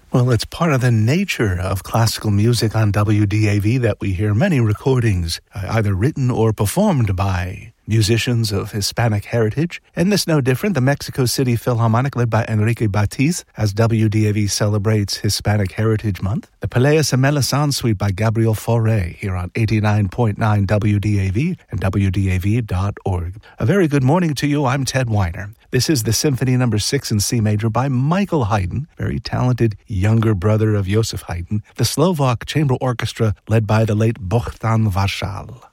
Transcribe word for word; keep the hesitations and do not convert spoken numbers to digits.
Well, it's part of the nature of classical music on W D A V that we hear many recordings, uh, either written or performed by musicians of Hispanic heritage. And this no different. The Mexico City Philharmonic, led by Enrique Batiz, as W D A V celebrates Hispanic Heritage Month. The Pelléas and Melisande Suite by Gabriel Fauré here on eighty-nine point nine W D A V and W D A V dot org. A very good morning to you. I'm Ted Weiner. This is the Symphony Number six in C Major by Michael Haydn, very talented younger brother of Joseph Haydn, the Slovak Chamber Orchestra led by the late Bohdan Vašál.